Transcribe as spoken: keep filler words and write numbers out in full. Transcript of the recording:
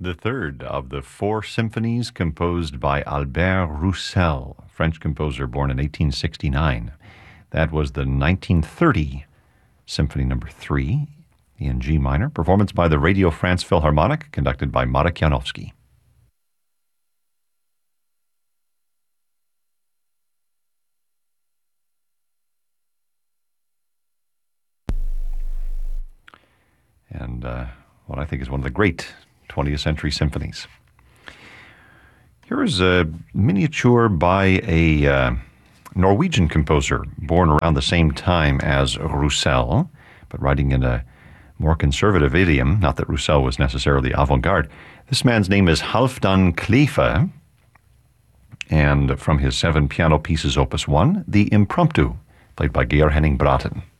the third of the four symphonies composed by Albert Roussel, French composer born in eighteen sixty-nine. That was the nineteen thirty Symphony Number three in G minor, performance by the Radio France Philharmonic, conducted by Marek Janowski. And uh, what I think is one of the great twentieth century symphonies. Here is a miniature by a uh, Norwegian composer born around the same time as Roussel, but writing in a more conservative idiom. Not that Roussel was necessarily avant-garde. This man's name is Halfdan Cleefa, and from his seven piano pieces, Opus one, the Impromptu, played by Georg Henning Braten.